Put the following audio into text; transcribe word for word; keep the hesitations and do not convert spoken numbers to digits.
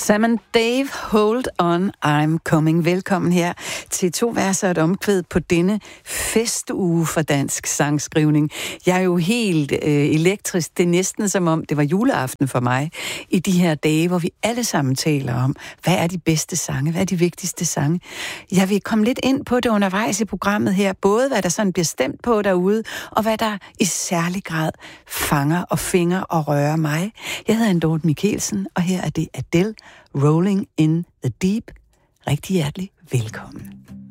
Sam and Dave, Hold On, I'm Coming. Velkommen her til to verser og et omkvæd på denne festuge for dansk sangskrivning. Jeg er jo helt øh, elektrisk. Det er næsten som om, det var juleaften for mig i de her dage, hvor vi alle sammen taler om, hvad er de bedste sange, hvad er de vigtigste sange. Jeg vil komme lidt ind på det undervejs i programmet her, både hvad der sådan bliver stemt på derude, og hvad der i særlig grad fanger og finger og rører mig. Jeg hedder Dorte Michelsen, og her er det Adele, Rolling in the Deep. Rigtig hjertelig velkommen.